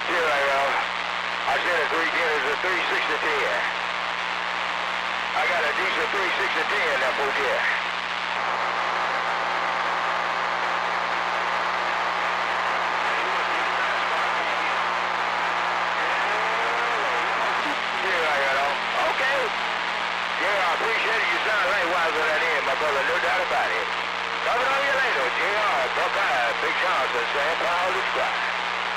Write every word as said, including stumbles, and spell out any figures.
Here I go. I said a three ten is a three six to ten. I got a decent three six to ten in that boat here. Here I go. Okay. Yeah, I appreciate it. You sound right wise on that end, my brother. No doubt about it. Coming on you later, J R. Buckeye, Big Johnson, San Paul, the squad.